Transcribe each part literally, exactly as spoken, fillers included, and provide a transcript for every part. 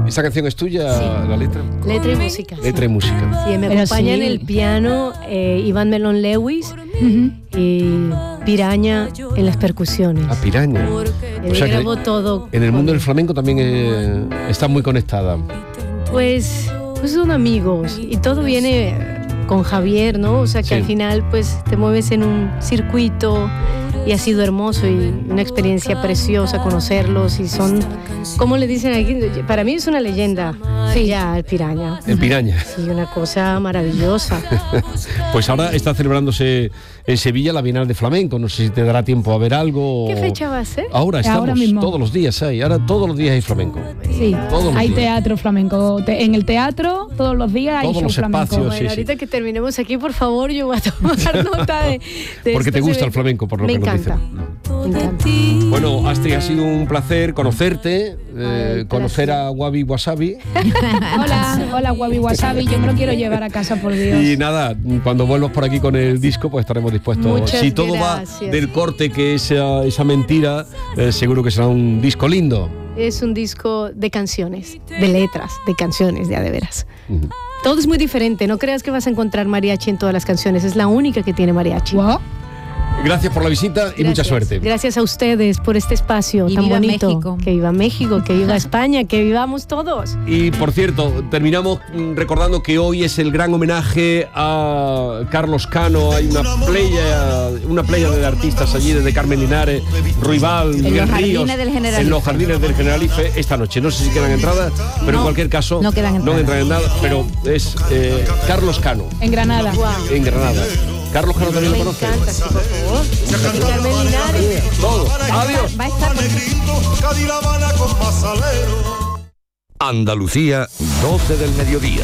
¿Esta canción es tuya, sí. la letra? Letra y música. Letra y música. Sí, me Pero acompaña sí. en el piano eh, Iván Melón Lewis Uh-huh. y Piraña en las percusiones. Ah, Piraña. Él O sea que grabó todo. En el con- mundo del flamenco también eh, está muy conectada. Pues, pues son amigos y todo viene con Javier, ¿no? O sea que Sí. al final pues te mueves en un circuito y ha sido hermoso y una experiencia preciosa conocerlos y son, ¿cómo le dicen aquí? Para mí es una leyenda. Sí, ya, el Piraña. En Piraña. Sí, una cosa maravillosa. Pues ahora está celebrándose en Sevilla la Bienal de Flamenco. No sé si te dará tiempo a ver algo. ¿Qué fecha va a ser? Ahora estamos, Ahora mismo. todos los días hay. Ahora todos los días hay flamenco. Sí, Todos los hay días. teatro flamenco. Te- en el teatro, todos los días hay Todos show los flamenco. espacios, Bueno, sí, sí. ahorita que terminemos aquí, por favor, yo voy a tomar nota de, de Porque te estos gusta el eventos. flamenco, por lo Me que nos encanta. dicen. Me encanta. Bueno, Astrid, ha sido un placer conocerte, eh, Ay, conocer gracias. a Wabi Wasabi. Hola, hola Wabi Wasabi, yo me lo quiero llevar a casa, por Dios. Y nada, cuando vuelvas por aquí con el disco, pues estaremos dispuestos. Muchas si todo gracias. va del corte que esa, esa mentira, eh, seguro que será un disco lindo. Es un disco de canciones, de letras, de canciones, ya de veras. Ujú. Todo es muy diferente, no creas que vas a encontrar mariachi en todas las canciones, es la única que tiene mariachi. Wow. Gracias por la visita y Gracias. mucha suerte. Gracias a ustedes por este espacio Y tan viva bonito. México. Que viva México, que viva España, que vivamos todos. Y por cierto, terminamos mm, recordando que hoy es el gran homenaje a Carlos Cano. Hay una playa, una playa de artistas allí, desde Carmen Linares, Ruibal, Miguel los Ríos, jardines del Generalife. en los jardines del Generalife esta noche. No sé si quedan entradas, pero No, en cualquier caso no quedan entradas. entran en nada. Pero es eh, Carlos Cano En Granada. en Granada. Carlos Cano también Me lo conoce. encanta, sí, por favor. Y Carmen Linares. Todo. Adiós. Va a estar Andalucía, doce del mediodía.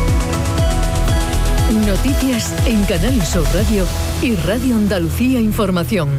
Noticias en Canal Sur Radio y Radio Andalucía Información.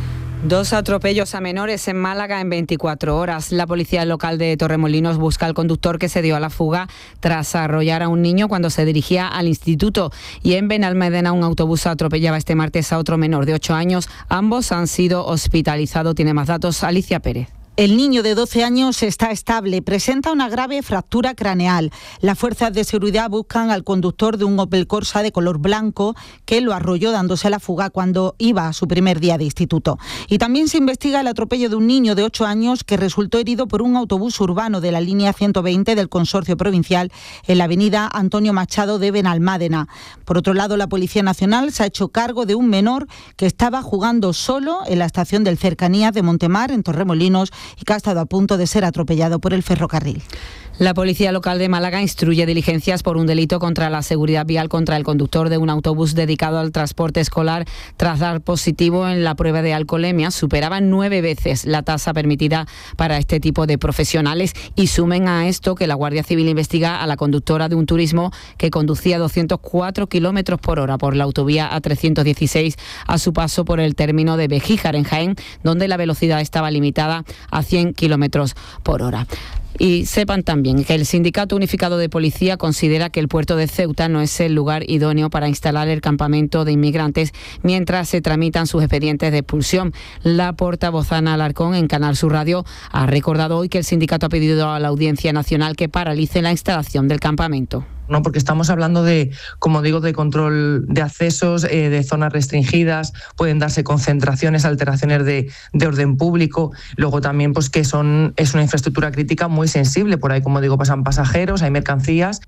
Dos atropellos a menores en Málaga en veinticuatro horas. La policía local de Torremolinos busca al conductor que se dio a la fuga tras arrollar a un niño cuando se dirigía al instituto. Y en Benalmádena un autobús atropellaba este martes a otro menor de ocho años. Ambos han sido hospitalizados. Tiene más datos Alicia Pérez. El niño de doce años está estable, presenta una grave fractura craneal. Las fuerzas de seguridad buscan al conductor de un Opel Corsa de color blanco que lo arrolló dándose la fuga cuando iba a su primer día de instituto. Y también se investiga el atropello de un niño de ocho años que resultó herido por un autobús urbano de la línea ciento veinte del Consorcio Provincial en la avenida Antonio Machado de Benalmádena. Por otro lado, la Policía Nacional se ha hecho cargo de un menor que estaba jugando solo en la estación del Cercanías de Montemar, en Torremolinos, y que ha estado a punto de ser atropellado por el ferrocarril. La policía local de Málaga instruye diligencias por un delito contra la seguridad vial contra el conductor de un autobús dedicado al transporte escolar tras dar positivo en la prueba de alcoholemia. Superaba nueve veces la tasa permitida para este tipo de profesionales y sumen a esto que la Guardia Civil investiga a la conductora de un turismo que conducía doscientos cuatro kilómetros por hora por la autovía A trescientos dieciséis a su paso por el término de Bejíjar en Jaén, donde la velocidad estaba limitada a cien kilómetros por hora. Y sepan también que el Sindicato Unificado de Policía considera que el puerto de Ceuta no es el lugar idóneo para instalar el campamento de inmigrantes mientras se tramitan sus expedientes de expulsión. La portavoz Ana Alarcón en Canal Sur Radio ha recordado hoy que el sindicato ha pedido a la Audiencia Nacional que paralice la instalación del campamento. ¿no? Porque estamos hablando de, como digo, de control de accesos, eh, de zonas restringidas, pueden darse concentraciones, alteraciones de, de orden público, luego también pues que son es una infraestructura crítica muy sensible, por ahí, como digo, pasan pasajeros, hay mercancías.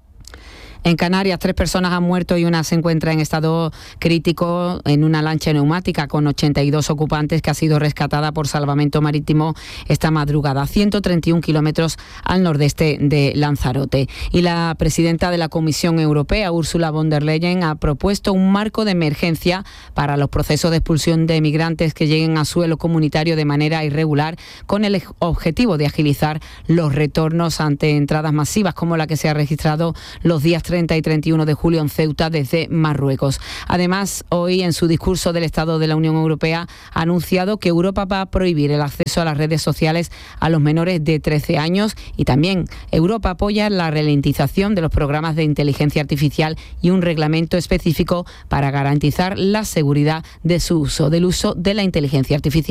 En Canarias, tres personas han muerto y una se encuentra en estado crítico en una lancha neumática con ochenta y dos ocupantes que ha sido rescatada por Salvamento Marítimo esta madrugada, ciento treinta y un kilómetros al nordeste de Lanzarote. Y la presidenta de la Comisión Europea, Ursula von der Leyen, ha propuesto un marco de emergencia para los procesos de expulsión de migrantes que lleguen a suelo comunitario de manera irregular, con el objetivo de agilizar los retornos ante entradas masivas como la que se ha registrado los días treinta y treinta y uno de julio en Ceuta desde Marruecos. Además, hoy en su discurso del Estado de la Unión Europea ha anunciado que Europa va a prohibir el acceso a las redes sociales a los menores de trece años y también Europa apoya la ralentización de los programas de inteligencia artificial y un reglamento específico para garantizar la seguridad de su uso, del uso de la inteligencia artificial.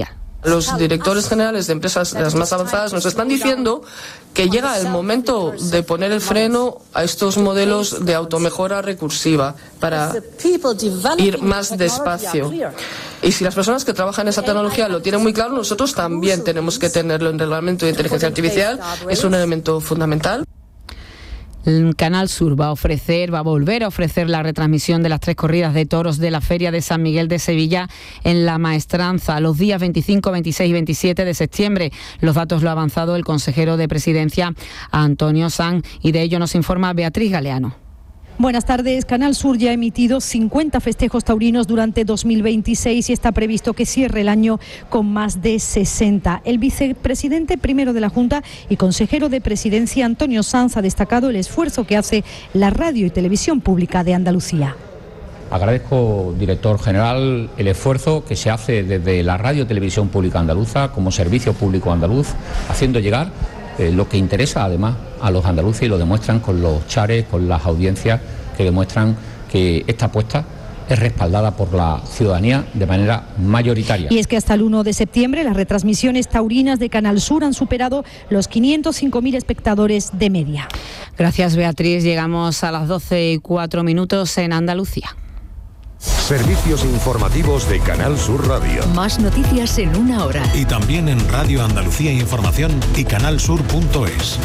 Los directores generales de empresas de las más avanzadas nos están diciendo que llega el momento de poner el freno a estos modelos de automejora recursiva para ir más despacio. Y si las personas que trabajan en esa tecnología lo tienen muy claro, nosotros también tenemos que tenerlo en el reglamento de inteligencia artificial. Es un elemento fundamental. El Canal Sur va a ofrecer, va a volver a ofrecer la retransmisión de las tres corridas de toros de la Feria de San Miguel de Sevilla en La Maestranza, los días veinticinco, veintiséis y veintisiete de septiembre. Los datos lo ha avanzado el consejero de Presidencia, Antonio Sanz, y de ello nos informa Beatriz Galeano. Buenas tardes. Canal Sur ya ha emitido cincuenta festejos taurinos durante dos mil veintiséis y está previsto que cierre el año con más de sesenta. El vicepresidente primero de la Junta y consejero de Presidencia, Antonio Sanz, ha destacado el esfuerzo que hace la radio y televisión pública de Andalucía. Agradezco, director general, el esfuerzo que se hace desde la radio y televisión pública andaluza como servicio público andaluz, haciendo llegar Eh, lo que interesa además a los andaluces, y lo demuestran con los chares, con las audiencias que demuestran que esta apuesta es respaldada por la ciudadanía de manera mayoritaria. Y es que hasta el uno de septiembre las retransmisiones taurinas de Canal Sur han superado los quinientos cinco mil espectadores de media. Gracias, Beatriz. Llegamos a las doce y cuatro minutos en Andalucía. Servicios informativos de Canal Sur Radio. Más noticias en una hora. Y también en Radio Andalucía Información y canalsur punto es.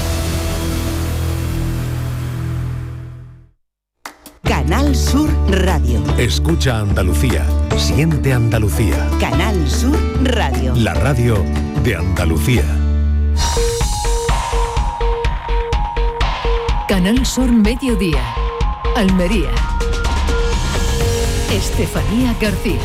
Canal Sur Radio. Escucha Andalucía. Siente Andalucía. Canal Sur Radio. La radio de Andalucía. Canal Sur Mediodía. Almería. Estefanía García.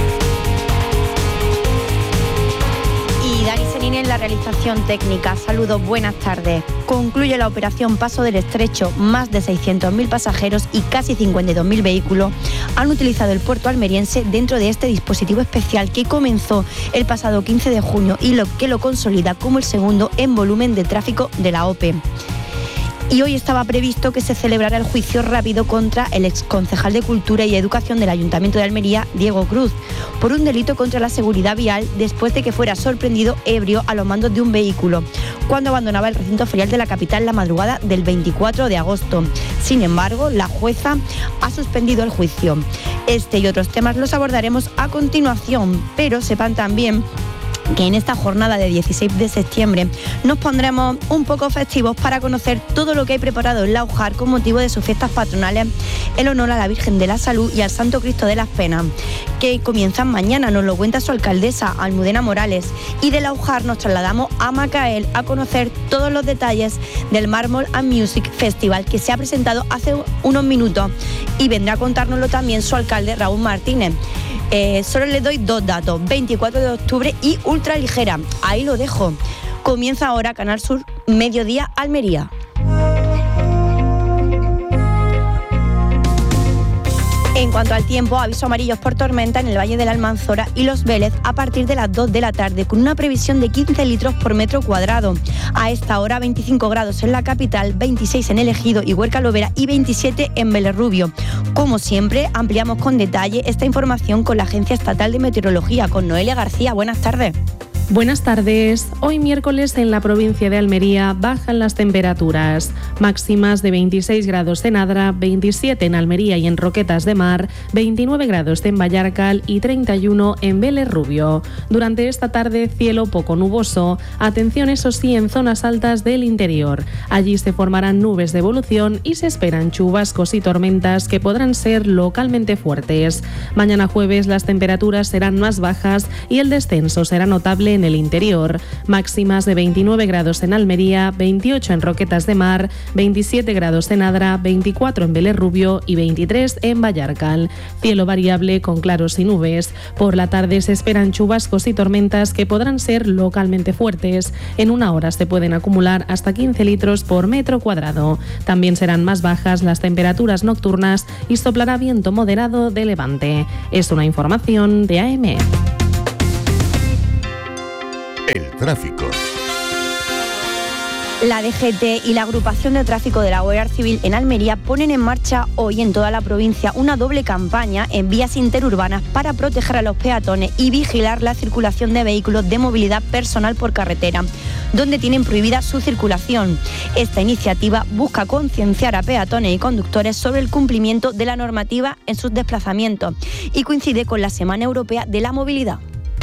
Y Dani Serín en la realización técnica. Saludos, buenas tardes. Concluye la operación Paso del Estrecho. Más de seiscientos mil pasajeros y casi cincuenta y dos mil vehículos han utilizado el puerto almeriense dentro de este dispositivo especial que comenzó el pasado quince de junio y lo que lo consolida como el segundo en volumen de tráfico de la O P E. Y hoy estaba previsto que se celebrara el juicio rápido contra el exconcejal de Cultura y Educación del Ayuntamiento de Almería, Diego Cruz, por un delito contra la seguridad vial después de que fuera sorprendido ebrio a los mandos de un vehículo cuando abandonaba el recinto ferial de la capital la madrugada del veinticuatro de agosto. Sin embargo, la jueza ha suspendido el juicio. Este y otros temas los abordaremos a continuación, pero sepan también que en esta jornada de dieciséis de septiembre nos pondremos un poco festivos para conocer todo lo que hay preparado en La Ujar con motivo de sus fiestas patronales en honor a la Virgen de la Salud y al Santo Cristo de las Penas, que comienzan mañana. Nos lo cuenta su alcaldesa, Almudena Morales, y de La Ujar nos trasladamos a Macael a conocer todos los detalles del Mármol and Music Festival que se ha presentado hace unos minutos, y vendrá a contárnoslo también su alcalde, Raúl Martínez. Eh, solo les doy dos datos: veinticuatro de octubre y ultraligera. Ahí lo dejo. Comienza ahora Canal Sur Mediodía Almería. En cuanto al tiempo, aviso amarillos por tormenta en el Valle de la Almanzora y Los Vélez a partir de las dos de la tarde, con una previsión de quince litros por metro cuadrado. A esta hora veinticinco grados en la capital, veintiséis en El Ejido y Huerca Lovera y veintisiete en Vélez Rubio. Como siempre, ampliamos con detalle esta información con la Agencia Estatal de Meteorología, con Noelia García. Buenas tardes. Buenas tardes. Hoy miércoles en la provincia de Almería bajan las temperaturas. Máximas de veintiséis grados en Adra, veintisiete en Almería y en Roquetas de Mar, veintinueve grados en Vallarcal y treinta y uno en Vélez Rubio. Durante esta tarde, cielo poco nuboso. Atención, eso sí, en zonas altas del interior. Allí se formarán nubes de evolución y se esperan chubascos y tormentas que podrán ser localmente fuertes. Mañana jueves las temperaturas serán más bajas y el descenso será notable en el interior. Máximas de veintinueve grados en Almería, veintiocho en Roquetas de Mar, veintisiete grados en Adra, veinticuatro en Vélez Rubio y veintitrés en Vallarcal. Cielo variable con claros y nubes. Por la tarde se esperan chubascos y tormentas que podrán ser localmente fuertes. En una hora se pueden acumular hasta quince litros por metro cuadrado. También serán más bajas las temperaturas nocturnas y soplará viento moderado de levante. Es una información de A M. El tráfico. La D G T y la Agrupación de Tráfico de la Guardia Civil en Almería ponen en marcha hoy en toda la provincia una doble campaña en vías interurbanas para proteger a los peatones y vigilar la circulación de vehículos de movilidad personal por carretera, donde tienen prohibida su circulación. Esta iniciativa busca concienciar a peatones y conductores sobre el cumplimiento de la normativa en sus desplazamientos y coincide con la Semana Europea de la Movilidad.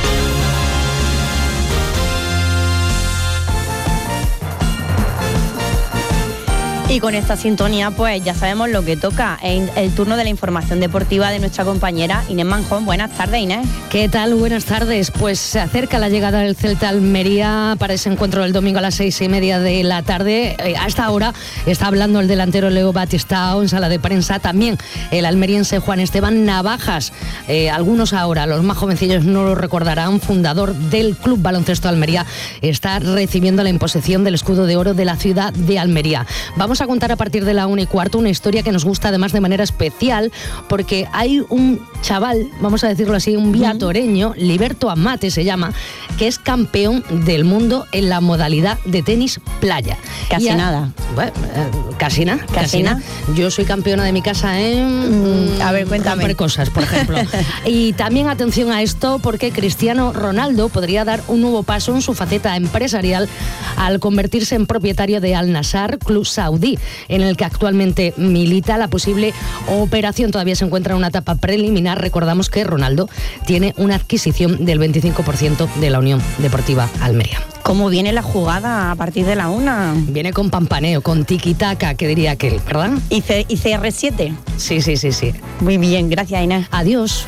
Y con esta sintonía, pues ya sabemos lo que toca. En el turno de la información deportiva de nuestra compañera Inés Manjón. Buenas tardes, Inés. ¿Qué tal? Buenas tardes. Pues se acerca la llegada del Celta Almería para ese encuentro del domingo a las seis y media de la tarde. Eh, hasta ahora está hablando el delantero Leo Batistao en sala de prensa. También el almeriense Juan Esteban Navajas. Eh, algunos ahora, los más jovencillos no lo recordarán, fundador del Club Baloncesto Almería, está recibiendo la imposición del escudo de oro de la ciudad de Almería. Vamos a contar a partir de la una y cuarto una historia que nos gusta además de manera especial, porque hay un chaval, vamos a decirlo así, un viatoreño, Liberto Amate se llama, que es campeón del mundo en la modalidad de tenis playa. Casi a, nada. Bueno, eh, casi nada. Casi, casi nada. Yo soy campeona de mi casa en... Mm, a ver, cuéntame. Romper cosas, por ejemplo. Y también atención a esto, porque Cristiano Ronaldo podría dar un nuevo paso en su faceta empresarial al convertirse en propietario de Al Nassr, club saudí, en el que actualmente milita. La posible operación todavía se encuentra en una etapa preliminar. Recordamos que Ronaldo tiene una adquisición del veinticinco por ciento de la Unión Deportiva Almería. ¿Cómo viene la jugada a partir de la una? Viene con pampaneo, con tiki-taka, que diría aquel, ¿verdad? ¿Y, C- y C R siete? Sí, sí, sí, sí. Muy bien, gracias, Inés. Adiós.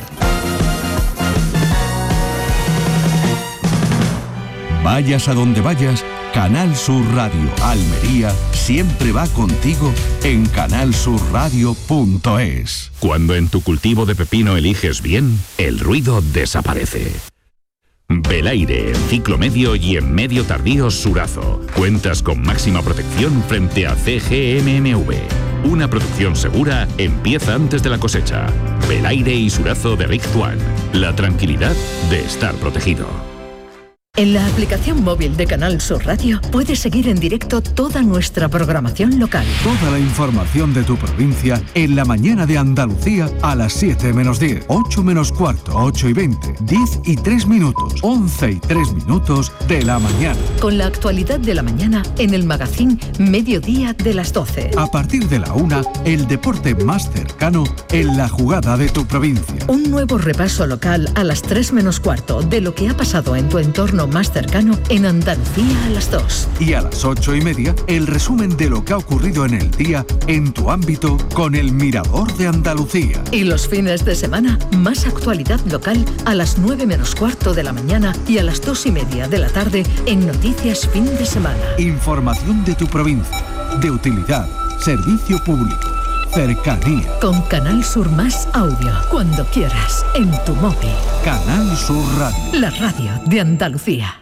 Vayas a donde vayas, Canal Sur Radio Almería siempre va contigo en canal sur radio punto es. Cuando en tu cultivo de pepino eliges bien, el ruido desaparece. Belaire, en ciclo medio y en medio tardío Surazo. Cuentas con máxima protección frente a C G M M V. Una producción segura empieza antes de la cosecha. Belaire y Surazo de Richt One. La tranquilidad de estar protegido. En la aplicación móvil de Canal Sur Radio puedes seguir en directo toda nuestra programación local. Toda la información de tu provincia en la mañana de Andalucía a las siete menos diez, ocho menos cuarto, ocho y veinte, diez y tres minutos, once y tres minutos de la mañana. Con la actualidad de la mañana en el magazín Mediodía de las doce. A partir de la una, el deporte más cercano en la jugada de tu provincia. Un nuevo repaso local a las tres menos cuarto de lo que ha pasado en tu entorno más cercano en Andalucía a las dos. Y a las ocho y media, el resumen de lo que ha ocurrido en el día en tu ámbito con el Mirador de Andalucía. Y los fines de semana, más actualidad local a las nueve menos cuarto de la mañana y a las dos y media de la tarde en Noticias Fin de Semana. Información de tu provincia, de utilidad, servicio público, cercanía. Con Canal Sur Más Audio, cuando quieras, en tu móvil. Canal Sur Radio. La radio de Andalucía.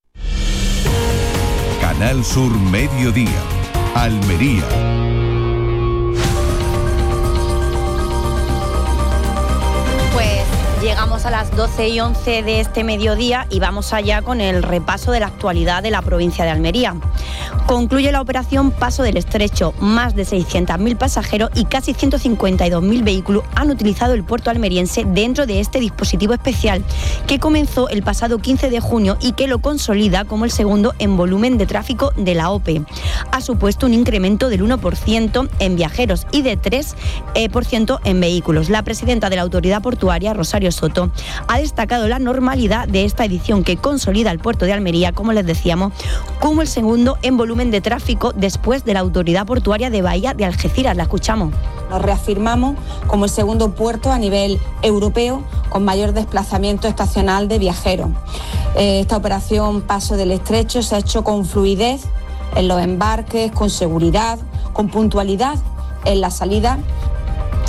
Canal Sur Mediodía, Almería. Llegamos a las doce y once de este mediodía y vamos allá con el repaso de la actualidad de la provincia de Almería. Concluye la operación Paso del Estrecho. Más de seiscientos mil pasajeros y casi ciento cincuenta y dos mil vehículos han utilizado el puerto almeriense dentro de este dispositivo especial que comenzó el pasado quince de junio y que lo consolida como el segundo en volumen de tráfico de la O P E. Ha supuesto un incremento del uno por ciento en viajeros y de tres por ciento en vehículos. La presidenta de la Autoridad Portuaria, Rosario Soto, ha destacado la normalidad de esta edición que consolida el puerto de Almería, como les decíamos, como el segundo en volumen de tráfico después de la Autoridad Portuaria de Bahía de Algeciras. La escuchamos. Nos reafirmamos como el segundo puerto a nivel europeo con mayor desplazamiento estacional de viajeros. Esta operación Paso del Estrecho se ha hecho con fluidez en los embarques, con seguridad, con puntualidad en la salida.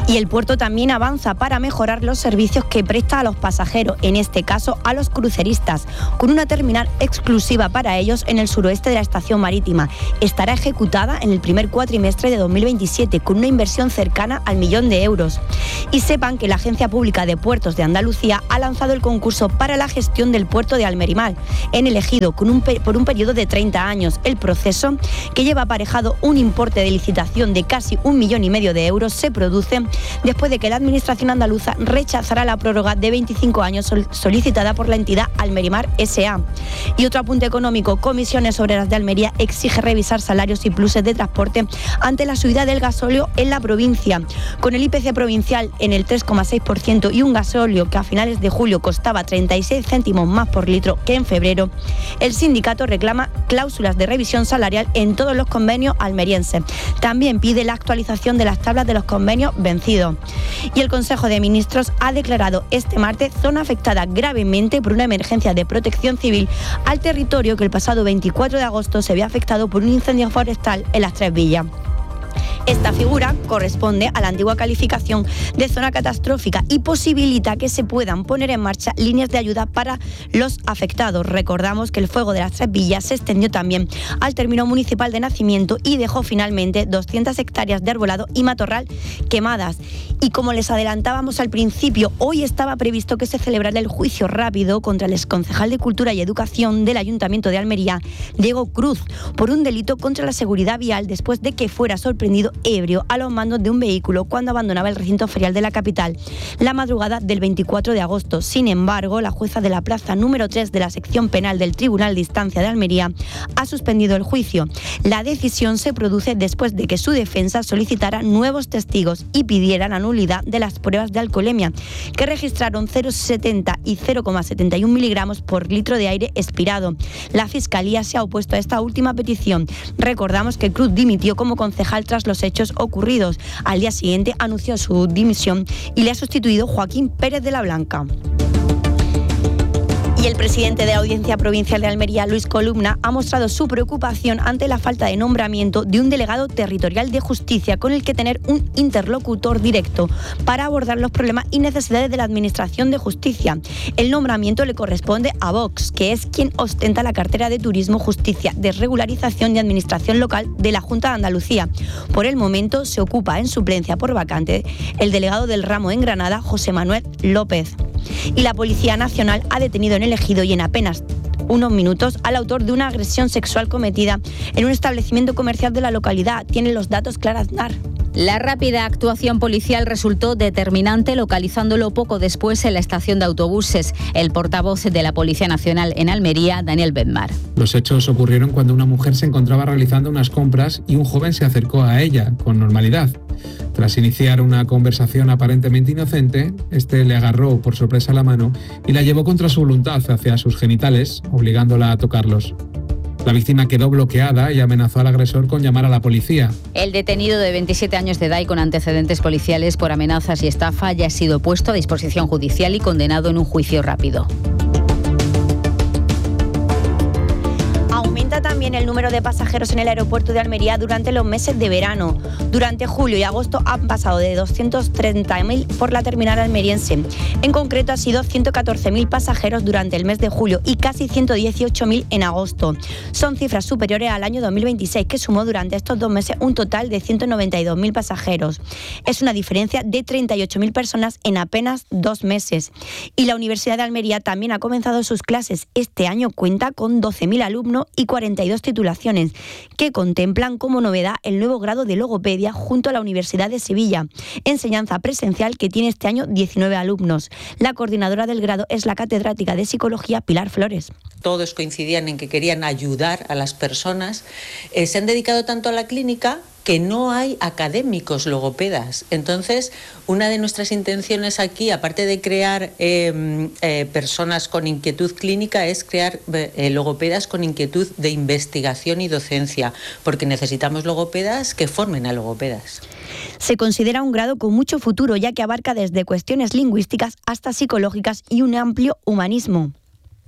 Y el puerto también avanza para mejorar los servicios que presta a los pasajeros, en este caso a los cruceristas, con una terminal exclusiva para ellos en el suroeste de la estación marítima. Estará ejecutada en el primer cuatrimestre de dos mil veintisiete con una inversión cercana al millón de euros. Y sepan que la Agencia Pública de Puertos de Andalucía ha lanzado el concurso para la gestión del puerto de Almerimal, en el Ejido, con un, por un periodo de treinta años. El proceso, que lleva aparejado un importe de licitación de casi un millón y medio de euros, se produce después de que la Administración andaluza rechazara la prórroga de veinticinco años sol- solicitada por la entidad Almerimar ese a. Y otro apunte económico: Comisiones Obreras de Almería exige revisar salarios y pluses de transporte ante la subida del gasóleo en la provincia. Con el I P C provincial en el tres coma seis por ciento y un gasóleo que a finales de julio costaba treinta y seis céntimos más por litro que en febrero, el sindicato reclama cláusulas de revisión salarial en todos los convenios almerienses. También pide la actualización de las tablas de los convenios vencidos. Y el Consejo de Ministros ha declarado este martes zona afectada gravemente por una emergencia de protección civil al territorio que el pasado veinticuatro de agosto se había afectado por un incendio forestal en las Tres Villas. Esta figura corresponde a la antigua calificación de zona catastrófica y posibilita que se puedan poner en marcha líneas de ayuda para los afectados. Recordamos que el fuego de las Tres Villas se extendió también al término municipal de Nacimiento y dejó finalmente doscientas hectáreas de arbolado y matorral quemadas. Y como les adelantábamos al principio, hoy estaba previsto que se celebrara el juicio rápido contra el exconcejal de Cultura y Educación del Ayuntamiento de Almería, Diego Cruz, por un delito contra la seguridad vial después de que fuera sorprendido ebrio a los mandos de un vehículo cuando abandonaba el recinto ferial de la capital la madrugada del veinticuatro de agosto. Sin embargo, la jueza de la plaza número tres de la sección penal del Tribunal de Instancia de Almería ha suspendido el juicio. La decisión se produce después de que su defensa solicitara nuevos testigos y pidiera la nulidad de las pruebas de alcoholemia, que registraron cero coma setenta y cero coma setenta y uno miligramos por litro de aire expirado. La Fiscalía se ha opuesto a esta última petición. Recordamos que Cruz dimitió como concejal tras los hechos ocurridos. Al día siguiente anunció su dimisión y le ha sustituido Joaquín Pérez de la Blanca. Y el presidente de la Audiencia Provincial de Almería, Luis Columna, ha mostrado su preocupación ante la falta de nombramiento de un delegado territorial de justicia con el que tener un interlocutor directo para abordar los problemas y necesidades de la Administración de Justicia. El nombramiento le corresponde a Vox, que es quien ostenta la cartera de Turismo, Justicia, Desregularización y Administración Local de la Junta de Andalucía. Por el momento se ocupa en suplencia por vacante el delegado del ramo en Granada, José Manuel López. Y la Policía Nacional ha detenido en el Ejido y en apenas unos minutos al autor de una agresión sexual cometida en un establecimiento comercial de la localidad. Tiene los datos Clara Aznar. La rápida actuación policial resultó determinante, localizándolo poco después en la estación de autobuses. El portavoz de la Policía Nacional en Almería, Daniel Bedmar. Los hechos ocurrieron cuando una mujer se encontraba realizando unas compras y un joven se acercó a ella con normalidad. Tras iniciar una conversación aparentemente inocente, este le agarró por sorpresa la mano y la llevó contra su voluntad hacia sus genitales, obligándola a tocarlos. La víctima quedó bloqueada y amenazó al agresor con llamar a la policía. El detenido de veintisiete años de edad y con antecedentes policiales por amenazas y estafa ya ha sido puesto a disposición judicial y condenado en un juicio rápido. Aumenta también el número de pasajeros en el aeropuerto de Almería durante los meses de verano. Durante julio y agosto han pasado de doscientos treinta mil por la terminal almeriense. En concreto ha sido ciento catorce mil pasajeros durante el mes de julio y casi ciento dieciocho mil en agosto. Son cifras superiores al año dos mil veintiséis, que sumó durante estos dos meses un total de ciento noventa y dos mil pasajeros. Es una diferencia de treinta y ocho mil personas en apenas dos meses. Y la Universidad de Almería también ha comenzado sus clases. Este año cuenta con doce mil alumnos y cuarenta y dos titulaciones, que contemplan como novedad el nuevo grado de logopedia junto a la Universidad de Sevilla, enseñanza presencial que tiene este año diecinueve alumnos. La coordinadora del grado es la catedrática de Psicología Pilar Flores. Todos coincidían en que querían ayudar a las personas. Eh, se han dedicado tanto a la clínica que no hay académicos logopedas. Entonces, una de nuestras intenciones aquí, aparte de crear eh, eh, personas con inquietud clínica, es crear eh, logopedas con inquietud de investigación y docencia, porque necesitamos logopedas que formen a logopedas. Se considera un grado con mucho futuro, ya que abarca desde cuestiones lingüísticas hasta psicológicas y un amplio humanismo.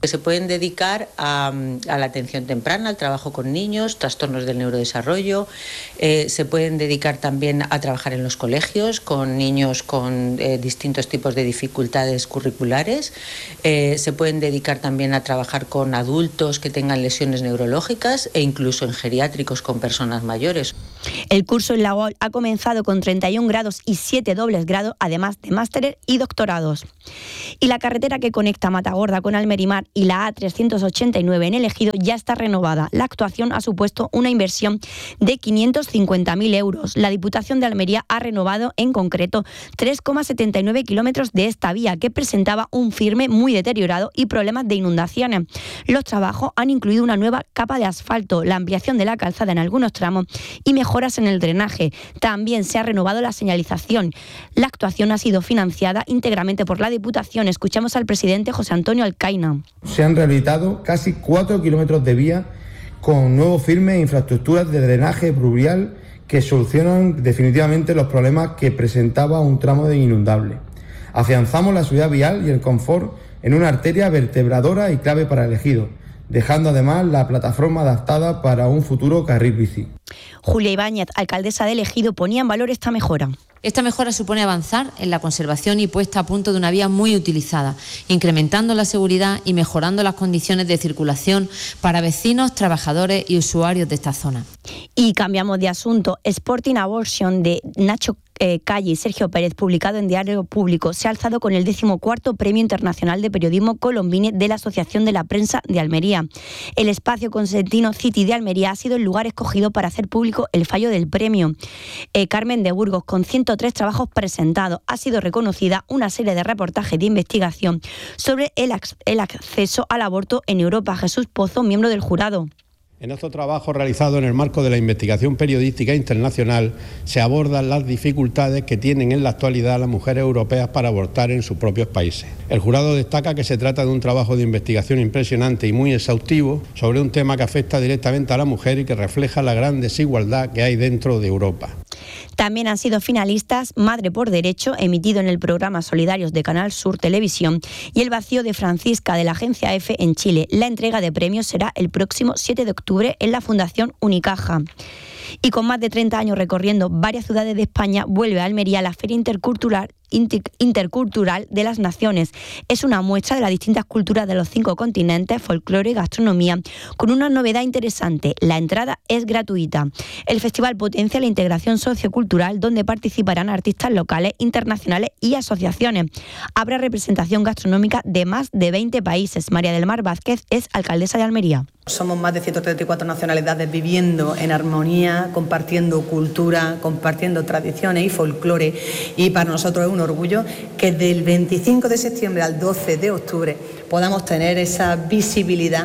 Se pueden dedicar a, a la atención temprana, al trabajo con niños, trastornos del neurodesarrollo. Eh, se pueden dedicar también a trabajar en los colegios con niños con eh, distintos tipos de dificultades curriculares. Eh, se pueden dedicar también a trabajar con adultos que tengan lesiones neurológicas e incluso en geriátricos con personas mayores. El curso en la U A L ha comenzado con treinta y un grados y siete dobles grados, además de másteres y doctorados. Y la carretera que conecta Matagorda con Almerimar y la A trescientos ochenta y nueve en El Ejido ya está renovada. La actuación ha supuesto una inversión de quinientos cincuenta mil euros. La Diputación de Almería ha renovado en concreto tres coma setenta y nueve kilómetros de esta vía, que presentaba un firme muy deteriorado y problemas de inundaciones. Los trabajos han incluido una nueva capa de asfalto, la ampliación de la calzada en algunos tramos y mejoras en el drenaje. También se ha renovado la señalización. La actuación ha sido financiada íntegramente por la Diputación. Escuchamos al presidente José Antonio Alcaina. Se han rehabilitado casi cuatro kilómetros de vía con nuevos firmes e infraestructuras de drenaje pluvial que solucionan definitivamente los problemas que presentaba un tramo de inundable. Afianzamos la seguridad vial y el confort en una arteria vertebradora y clave para el Ejido, dejando además la plataforma adaptada para un futuro carril bici. Julia Ibáñez, alcaldesa de El Ejido, ponía en valor esta mejora. Esta mejora supone avanzar en la conservación y puesta a punto de una vía muy utilizada, incrementando la seguridad y mejorando las condiciones de circulación para vecinos, trabajadores y usuarios de esta zona. Y cambiamos de asunto. Sporting Abortion de Nacho eh, Calle y Sergio Pérez, publicado en Diario Público, se ha alzado con el decimocuarto Premio Internacional de Periodismo Colombine de la Asociación de la Prensa de Almería. El espacio Consentino City de Almería ha sido el lugar escogido para hacer público el fallo del premio. Eh, Carmen de Burgos, con ciento tres trabajos presentados, ha sido reconocida una serie de reportajes de investigación sobre el, el acceso al aborto en Europa. Jesús Pozo, miembro del jurado. En estos trabajos realizados en el marco de la investigación periodística internacional se abordan las dificultades que tienen en la actualidad las mujeres europeas para abortar en sus propios países. El jurado destaca que se trata de un trabajo de investigación impresionante y muy exhaustivo sobre un tema que afecta directamente a la mujer y que refleja la gran desigualdad que hay dentro de Europa. También han sido finalistas Madre por Derecho, emitido en el programa Solidarios de Canal Sur Televisión, y El Vacío de Francisca, de la agencia EFE en Chile. La entrega de premios será el próximo siete de octubre en la Fundación Unicaja. Y con más de treinta años recorriendo varias ciudades de España, vuelve a Almería la Feria Intercultural Intercultural de las Naciones. Es una muestra de las distintas culturas de los cinco continentes, folclore y gastronomía, con una novedad interesante: la entrada es gratuita. El festival potencia la integración sociocultural, donde participarán artistas locales, internacionales y asociaciones. Habrá representación gastronómica de más de veinte países. María del Mar Vázquez es alcaldesa de Almería. Somos más de ciento treinta y cuatro nacionalidades viviendo en armonía, compartiendo cultura, compartiendo tradiciones y folclore, y para nosotros es un orgullo que del veinticinco de septiembre al doce de octubre podamos tener esa visibilidad.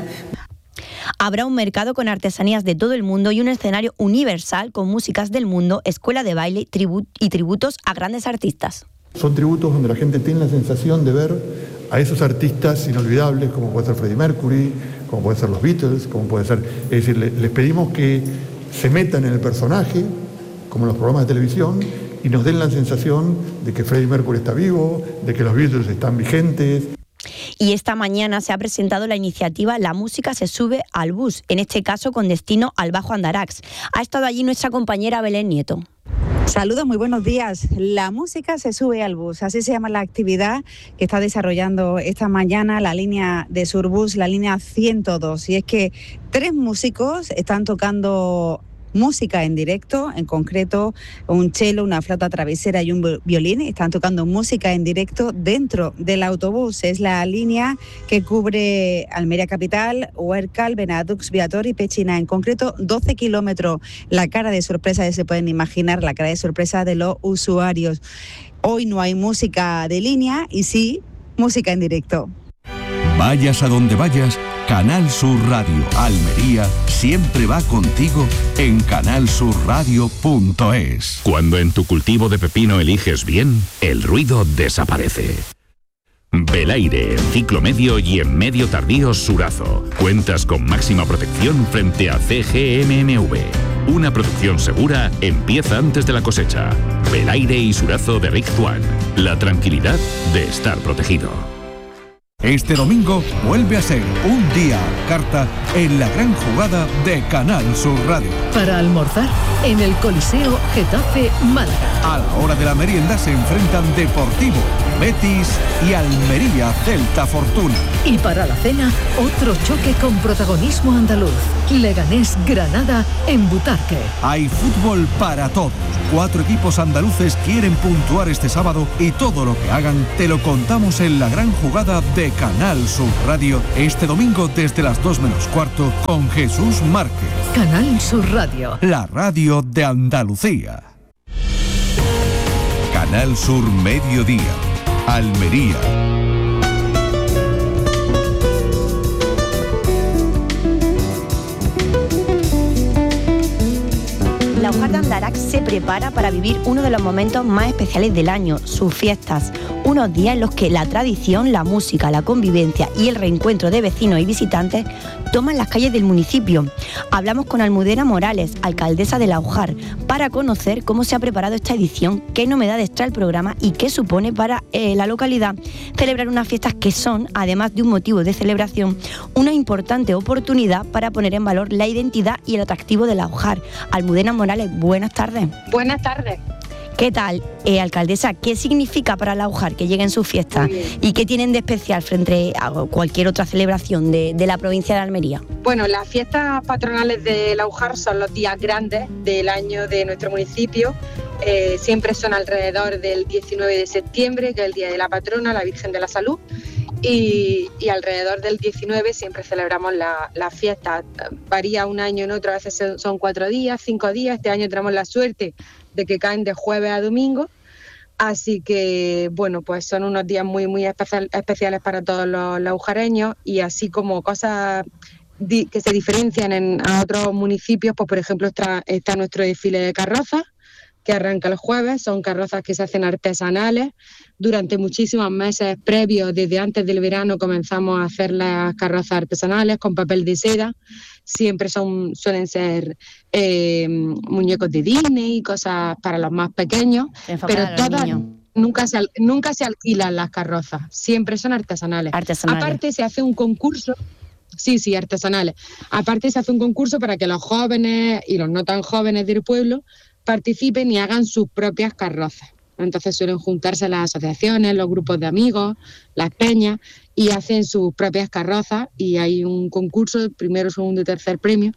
Habrá un mercado con artesanías de todo el mundo y un escenario universal con músicas del mundo, escuela de baile y tributos a grandes artistas. Son tributos donde la gente tiene la sensación de ver a esos artistas inolvidables, como puede ser Freddie Mercury, como puede ser los Beatles, como puede ser... Es decir, les pedimos que se metan en el personaje, como en los programas de televisión, y nos den la sensación de que Freddie Mercury está vivo, de que los Beatles están vigentes. Y esta mañana se ha presentado la iniciativa La Música se sube al bus, en este caso con destino al Bajo Andarax. Ha estado allí nuestra compañera Belén Nieto. Saludos, muy buenos días. La música se sube al bus, así se llama la actividad que está desarrollando esta mañana la línea de Surbus, la línea ciento dos. Y es que tres músicos están tocando música en directo, en concreto un cello, una flauta travesera y un violín. Están tocando música en directo dentro del autobús. Es la línea que cubre Almería Capital, Huércal, Benadux, Viator y Pechina. En concreto, doce kilómetros. La cara de sorpresa, que se pueden imaginar, la cara de sorpresa de los usuarios. Hoy no hay música de línea y sí música en directo. Vayas a donde vayas, Canal Sur Radio Almería siempre va contigo en canal sur radio punto es. Cuando en tu cultivo de pepino eliges bien, el ruido desaparece. Belaire, en ciclo medio y en medio tardío Surazo. Cuentas con máxima protección frente a C G M M V. Una producción segura empieza antes de la cosecha. Belaire y Surazo de Rick Tuan. La tranquilidad de estar protegido. Este domingo vuelve a ser un día a carta en la gran jugada de Canal Sur Radio. Para almorzar, en el Coliseo Getafe Málaga. A la hora de la merienda se enfrentan Deportivo, Betis y Almería Celta Fortuna. Y para la cena, otro choque con protagonismo andaluz. Leganés Granada en Butarque. Hay fútbol para todos. Cuatro equipos andaluces quieren puntuar este sábado y todo lo que hagan te lo contamos en la gran jugada de Canal Sur Radio este domingo desde las dos menos cuarto con Jesús Márquez. Canal Sur Radio. La radio de Andalucía. Canal Sur Mediodía. Almería. La Hojar de Andarax se prepara para vivir uno de los momentos más especiales del año, sus fiestas. Unos días en los que la tradición, la música, la convivencia y el reencuentro de vecinos y visitantes toman las calles del municipio. Hablamos con Almudena Morales, alcaldesa de La Hojar, para conocer cómo se ha preparado esta edición, qué novedades trae el programa y qué supone para eh, la localidad celebrar unas fiestas que son, además de un motivo de celebración, una importante oportunidad para poner en valor la identidad y el atractivo de La Hojar. Almudena Morales, buenas tardes. Buenas tardes. ¿Qué tal, eh, alcaldesa? ¿Qué significa para La Hojar que lleguen sus fiestas y qué tienen de especial frente a cualquier otra celebración de, de la provincia de Almería? Bueno, las fiestas patronales de La Hojar son los días grandes del año de nuestro municipio. Eh, siempre son alrededor del diecinueve de septiembre, que es el día de la patrona, la Virgen de la Salud. Y, y alrededor del diecinueve siempre celebramos la, la fiesta. Varía un año en otro, a veces son cuatro días, cinco días. Este año tenemos la suerte de que caen de jueves a domingo. Así que, bueno, pues son unos días muy, muy especial, especiales para todos los laujareños, y así como cosas di, que se diferencian en a otros municipios, pues por ejemplo está, está nuestro desfile de carrozas, que arranca el jueves. Son carrozas que se hacen artesanales. Durante muchísimos meses previos, desde antes del verano, comenzamos a hacer las carrozas artesanales con papel de seda. Siempre son suelen ser eh, muñecos de Disney, cosas para los más pequeños, pero todas nunca se, nunca se alquilan las carrozas, siempre son artesanales. artesanales. Aparte se hace un concurso. Sí, sí, artesanales. Aparte se hace un concurso para que los jóvenes y los no tan jóvenes del pueblo participen y hagan sus propias carrozas. Entonces suelen juntarse las asociaciones, los grupos de amigos, las peñas, y hacen sus propias carrozas, y hay un concurso, primero, segundo y tercer premio,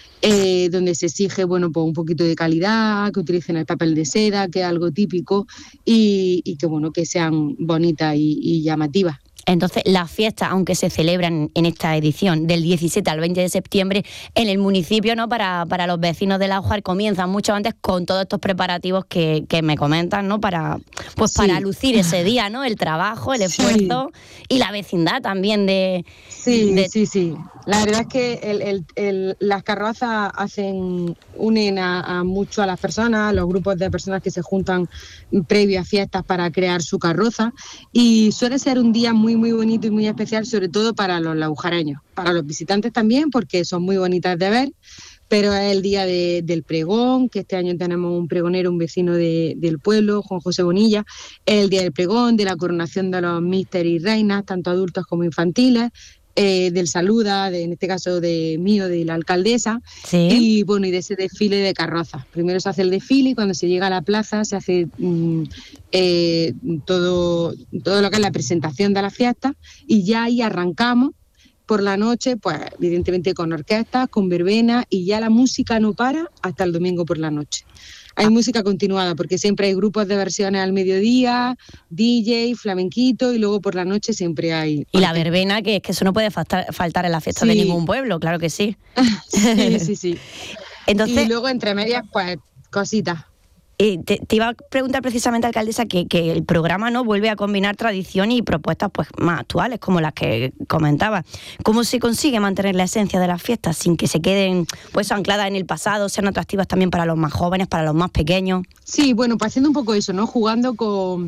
eh, donde se exige, bueno, pues un poquito de calidad, que utilicen el papel de seda, que es algo típico, y, y que bueno, que sean bonitas y, y llamativas. Entonces, las fiestas, aunque se celebran en esta edición del diecisiete al veinte de septiembre en el municipio, ¿no? Para, para los vecinos de La Hojar comienzan mucho antes con todos estos preparativos que, que me comentan, ¿no? Para, pues sí. Para lucir ese día, ¿no? El trabajo, el esfuerzo sí. Y la vecindad también de... Sí, de... sí, sí. La verdad es que el, el, el, las carrozas hacen, unen a, a mucho a las personas, a los grupos de personas que se juntan previo a fiestas para crear su carroza, y suele ser un día muy muy bonito y muy especial, sobre todo para los laujareños, para los visitantes también, porque son muy bonitas de ver, pero es el día de, del pregón, que este año tenemos un pregonero, un vecino de, del pueblo, Juan José Bonilla. Es el día del pregón, de la coronación de los míster y reinas, tanto adultos como infantiles, eh, del saluda, de, en este caso de mío, de la alcaldesa, sí. Y bueno, y de ese desfile de carrozas. Primero se hace el desfile, y cuando se llega a la plaza se hace mmm, eh, todo, todo lo que es la presentación de la fiesta, y ya ahí arrancamos por la noche, pues evidentemente con orquestas, con verbena, y ya la música no para hasta el domingo por la noche. Hay música continuada, porque siempre hay grupos de versiones al mediodía, D J, flamenquito, y luego por la noche siempre hay... Y la verbena, que es que eso no puede faltar, faltar en la fiesta sí. de ningún pueblo, claro que sí. Sí, sí, sí. Entonces, y luego entre medias, pues cositas. Eh, te, te iba a preguntar precisamente, alcaldesa, que, que el programa no vuelve a combinar tradición y propuestas pues más actuales, como las que comentaba. ¿Cómo se consigue mantener la esencia de las fiestas sin que se queden pues ancladas en el pasado, sean atractivas también para los más jóvenes, para los más pequeños? Sí, bueno, pues haciendo un poco eso, ¿no? Jugando con...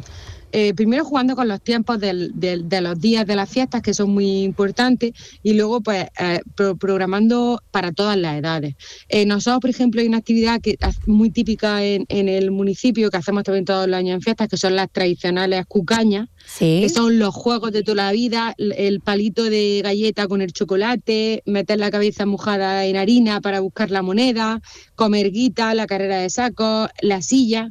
eh, primero jugando con los tiempos del, del, de los días de las fiestas, que son muy importantes, y luego pues eh, pro, programando para todas las edades. Eh, nosotros, por ejemplo, hay una actividad que es muy típica en, en el municipio, que hacemos también todos los años en fiestas, que son las tradicionales cucañas, ¿Sí? que son los juegos de toda la vida, el palito de galleta con el chocolate, meter la cabeza mojada en harina para buscar la moneda, comer guita, la carrera de sacos, la silla.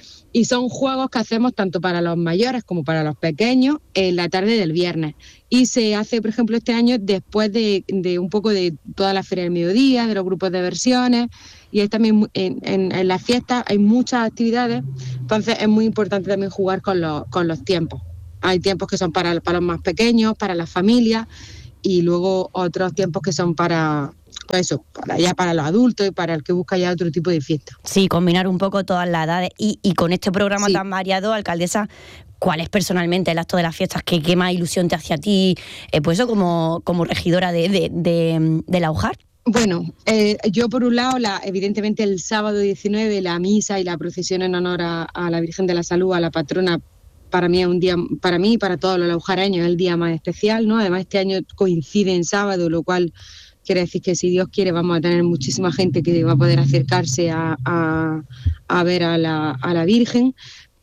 Y son juegos que hacemos tanto para los mayores como para los pequeños en la tarde del viernes. Y se hace, por ejemplo, este año después de, de un poco de toda la feria del mediodía, de los grupos de versiones. Y es también en, en, en las fiestas hay muchas actividades, entonces es muy importante también jugar con los, con los tiempos. Hay tiempos que son para, para los más pequeños, para las familias, y luego otros tiempos que son para... Pues eso, para ya para los adultos y para el que busca ya otro tipo de fiesta. Sí, combinar un poco todas las edades. Y, y con este programa sí. tan variado, alcaldesa, ¿cuál es personalmente el acto de las fiestas que, que más ilusión te hace a ti, eh, pues eso como, como regidora de, de, de, de la U J A R? Bueno, eh, yo por un lado, la, evidentemente el sábado diecinueve, la misa y la procesión en honor a, a la Virgen de la Salud, a la patrona, para mí es un día, para mí y para todos los laujareños es el día más especial, ¿no? Además este año coincide en sábado, lo cual quiere decir que si Dios quiere vamos a tener muchísima gente que va a poder acercarse a, a, a ver a la, a la Virgen.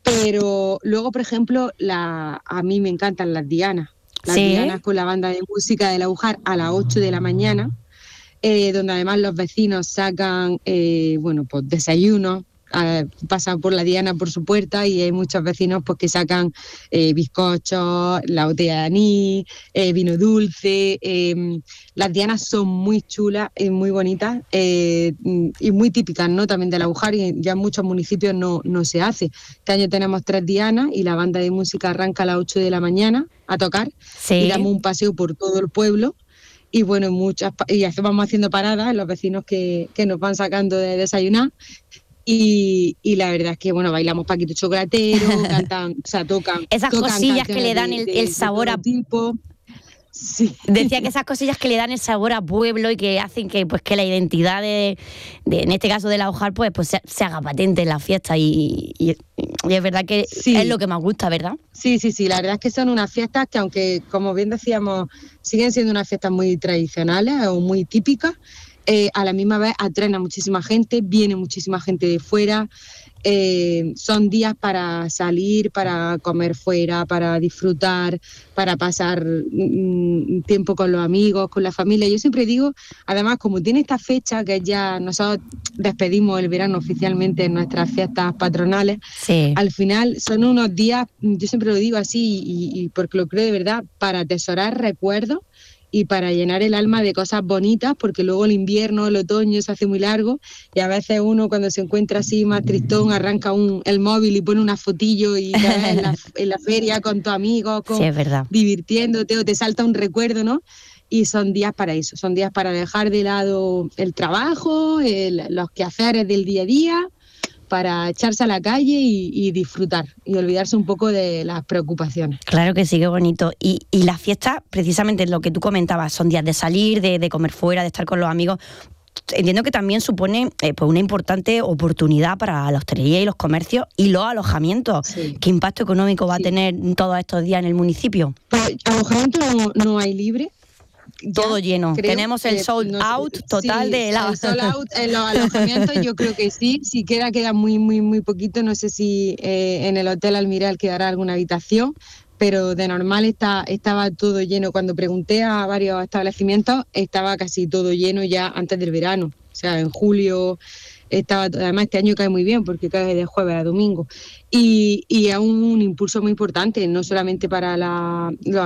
Pero luego, por ejemplo, la, a mí me encantan las dianas. Las ¿Sí? dianas con la banda de música de la U J A R a las ocho de la mañana, eh, donde además los vecinos sacan eh, bueno, pues desayunos. Uh, pasan por la diana por su puerta y hay muchos vecinos pues que sacan eh, bizcochos, la botella de anís, eh, vino dulce. Eh, las dianas son muy chulas y muy bonitas eh, y muy típicas, ¿no? También de la U J A R, y ya en muchos municipios no, no se hace. Este año tenemos tres dianas y la banda de música arranca a las ocho de la mañana a tocar. Sí. Y damos un paseo por todo el pueblo. Y bueno, muchas y vamos haciendo paradas, los vecinos que, que nos van sacando de desayunar. Y, y la verdad es que, bueno, bailamos Paquito Chocolatero, cantan, o sea, tocan... Esas tocan cosillas que le dan el, de, el de, sabor de a... tipo. Sí. Decía que esas cosillas que le dan el sabor a pueblo y que hacen que pues que la identidad de, de en este caso de la U J A R pues, pues se, se haga patente en la fiesta y, y, y es verdad que sí. es lo que más gusta, ¿verdad? Sí, sí, sí, la verdad es que son unas fiestas que aunque, como bien decíamos, siguen siendo unas fiestas muy tradicionales o muy típicas, Eh, a la misma vez atraen a muchísima gente, viene muchísima gente de fuera, eh, son días para salir, para comer fuera, para disfrutar, para pasar mm, tiempo con los amigos, con la familia. Yo siempre digo, además, como tiene esta fecha, que ya nosotros despedimos el verano oficialmente en nuestras fiestas patronales, sí. al final son unos días, yo siempre lo digo así y, y porque lo creo de verdad, para atesorar recuerdos y para llenar el alma de cosas bonitas, porque luego el invierno, el otoño se hace muy largo y a veces uno cuando se encuentra así más tristón arranca un, el móvil y pone una fotillo y te ves en la, en la feria con tus amigos, con, sí, es verdad. divirtiéndote o te salta un recuerdo, ¿no? Y son días para eso, son días para dejar de lado el trabajo, el, los quehaceres del día a día, para echarse a la calle y, y disfrutar y olvidarse un poco de las preocupaciones. Claro que sí, qué bonito. Y, y las fiestas, precisamente lo que tú comentabas, son días de salir, de, de comer fuera, de estar con los amigos. Entiendo que también supone eh, pues una importante oportunidad para la hostelería y los comercios y los alojamientos. Sí. ¿Qué impacto económico va sí. a tener todos estos días en el municipio? Pues alojamiento no, no hay libre. Todo lleno. Tenemos el sold no, out total sí, de la... El sold out en los alojamientos yo creo que sí. Si queda, queda muy, muy, muy poquito. No sé si eh, en el Hotel Almiral quedará alguna habitación, pero de normal está, estaba todo lleno. Cuando pregunté a varios establecimientos, estaba casi todo lleno ya antes del verano. O sea, en julio estaba... Además, este año cae muy bien porque cae de jueves a domingo. Y, y es un, un impulso muy importante, no solamente para la, los